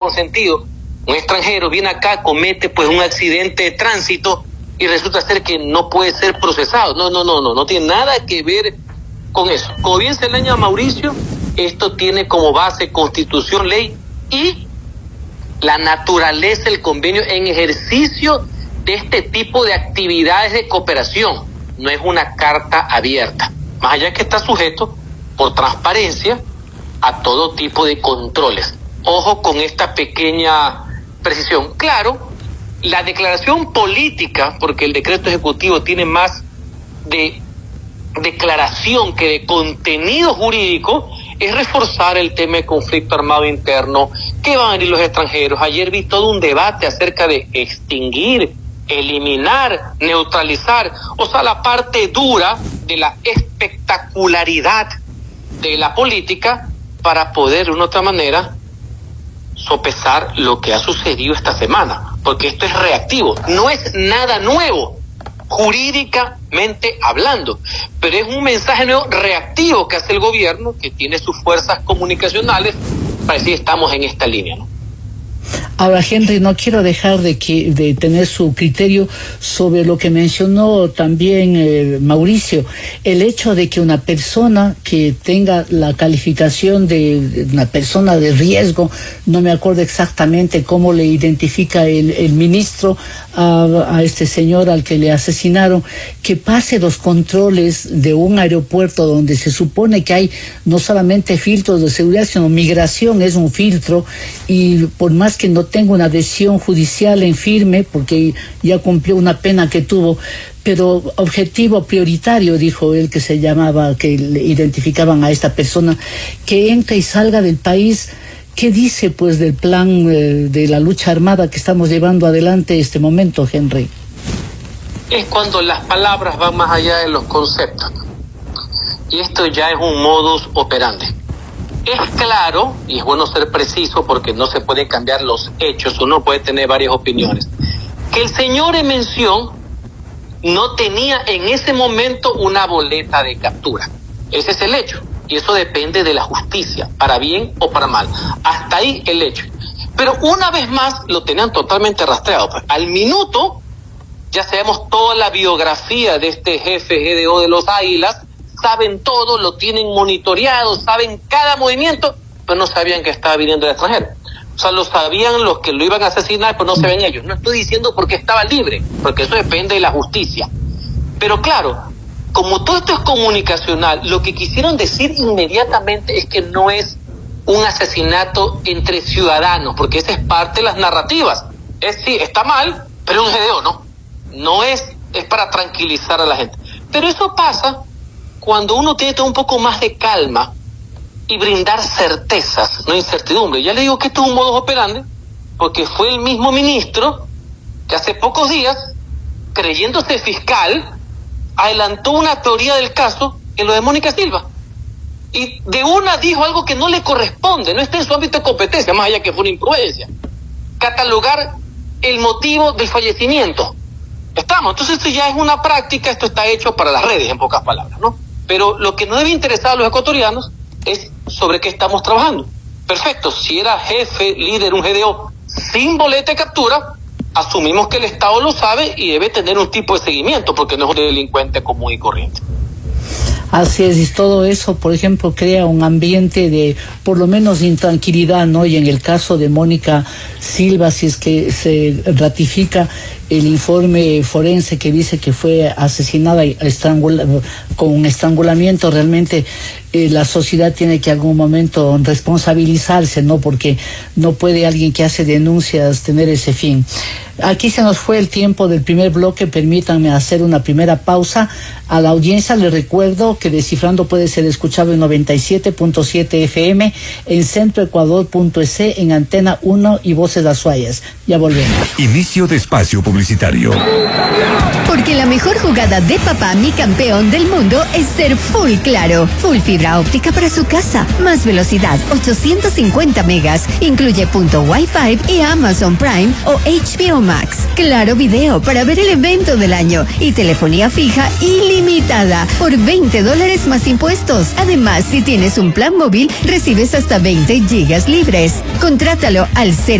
mismo sentido. Un extranjero viene acá, comete pues un accidente de tránsito y resulta ser que no puede ser procesado. No tiene nada que ver con eso. Como bien señala Mauricio, esto tiene como base Constitución, ley y la naturaleza del convenio en ejercicio de este tipo de actividades de cooperación. No es una carta abierta, más allá que está sujeto por transparencia a todo tipo de controles. Ojo con esta pequeña precisión. Claro, la declaración política, porque el decreto ejecutivo tiene más de declaración que de contenido jurídico, es reforzar el tema de conflicto armado interno, que van a venir los extranjeros. Ayer vi todo un debate acerca de extinguir, eliminar, neutralizar, o sea, la parte dura de la espectacularidad de la política para poder de una otra manera sopesar lo que ha sucedido esta semana, porque esto es reactivo, no es nada nuevo jurídicamente hablando, pero es un mensaje nuevo reactivo que hace el gobierno, que tiene sus fuerzas comunicacionales para decir estamos en esta línea, ¿no? Ahora, Henry, no quiero dejar de tener su criterio sobre lo que mencionó también Mauricio, el hecho de que una persona que tenga la calificación de una persona de riesgo, no me acuerdo exactamente cómo le identifica el ministro a este señor al que le asesinaron, que pase los controles de un aeropuerto donde se supone que hay no solamente filtros de seguridad, sino migración es un filtro, y por más que no tenga una decisión judicial en firme, porque ya cumplió una pena que tuvo, pero objetivo prioritario, dijo él, que se llamaba, que le identificaban a esta persona, que entre y salga del país. ¿Qué dice pues del plan de la lucha armada que estamos llevando adelante en este momento, Henry? Es cuando las palabras van más allá de los conceptos, y esto ya es un modus operandi. Es claro, y es bueno ser preciso porque no se pueden cambiar los hechos, uno puede tener varias opiniones, que el señor en mención no tenía en ese momento una boleta de captura. Ese es el hecho, y eso depende de la justicia, para bien o para mal. Hasta ahí el hecho. Pero una vez más lo tenían totalmente rastreado. Al minuto ya sabemos toda la biografía de este jefe GDO de los Águilas, saben todo, lo tienen monitoreado, saben cada movimiento, pero no sabían que estaba viniendo del extranjero. O sea, lo sabían los que lo iban a asesinar, pero no sabían ellos. No estoy diciendo porque estaba libre, porque eso depende de la justicia. Pero claro, como todo esto es comunicacional, lo que quisieron decir inmediatamente es que no es un asesinato entre ciudadanos, porque esa es parte de las narrativas. Sí, está mal, pero es un GDO, ¿no? No es para tranquilizar a la gente. Pero eso pasa cuando uno tiene todo un poco más de calma y brindar certezas, no incertidumbre. Ya le digo que esto es un modus operandi, porque fue el mismo ministro que hace pocos días, creyéndose fiscal, adelantó una teoría del caso en lo de Mónica Silva. Y de una dijo algo que no le corresponde, no está en su ámbito de competencia, más allá que fue una imprudencia. Catalogar el motivo del fallecimiento. Entonces esto ya es una práctica, esto está hecho para las redes, en pocas palabras, ¿no? Pero lo que no debe interesar a los ecuatorianos es sobre qué estamos trabajando. Perfecto, si era jefe, líder, un GDO sin boleta de captura, asumimos que el Estado lo sabe y debe tener un tipo de seguimiento, porque no es un delincuente común y corriente. Así es, y todo eso, por ejemplo, crea un ambiente de, por lo menos, intranquilidad, ¿no? Y en el caso de Mónica Silva, si es que se ratifica el informe forense que dice que fue asesinada con un estrangulamiento, realmente la sociedad tiene que en algún momento responsabilizarse, ¿no? Porque no puede alguien que hace denuncias tener ese fin. Aquí se nos fue el tiempo del primer bloque, permítanme hacer una primera pausa. A la audiencia les recuerdo que Descifrando puede ser escuchado en 97.7 FM, en centroecuador.es, en Antena 1 y Voces Azuayas. Ya volvemos. Inicio de espacio publicitario. Porque la mejor jugada de papá, mi campeón del mundo, es ser Full Claro. Full fibra óptica para su casa. Más velocidad, 850 megas. Incluye punto Wi-Fi y Amazon Prime o HBO Max. Claro Video para ver el evento del año. Y telefonía fija ilimitada por $20 más impuestos. Además, si tienes un plan móvil, recibes hasta 20 gigas libres. Contrátalo al